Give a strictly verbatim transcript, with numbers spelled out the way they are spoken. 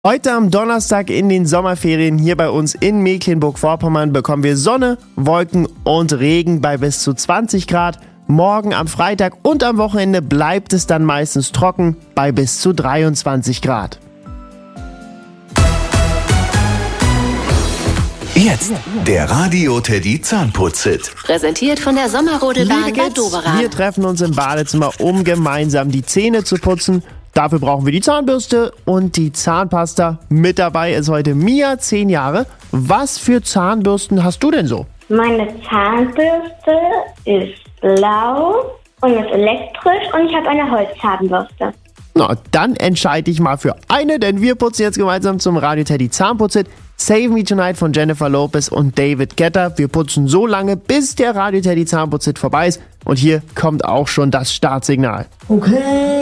Heute am Donnerstag in den Sommerferien hier bei uns in Mecklenburg-Vorpommern bekommen wir Sonne, Wolken und Regen bei bis zu zwanzig Grad. Morgen am Freitag und am Wochenende bleibt es dann meistens trocken bei bis zu dreiundzwanzig Grad. Jetzt der Radio Teddy Zahnputz-Hit. Präsentiert von der Sommerrodelbahn Liebe bei Kids, Doberan. wir treffen uns im Badezimmer, um gemeinsam die Zähne zu putzen. Dafür brauchen wir die Zahnbürste und die Zahnpasta. Mit dabei ist heute Mia, zehn Jahre. Was für Zahnbürsten hast du denn so? Meine Zahnbürste ist blau und ist elektrisch und ich habe eine Holzzahnbürste. Na, dann entscheide ich mal für eine, denn wir putzen jetzt gemeinsam zum Radio Teddy Zahnputz-Hit Save Me Tonight von Jennifer Lopez und David Guetta. Wir putzen so lange, bis der Radio Teddy Zahnputz-Hit vorbei ist. Und hier kommt auch schon das Startsignal. Okay.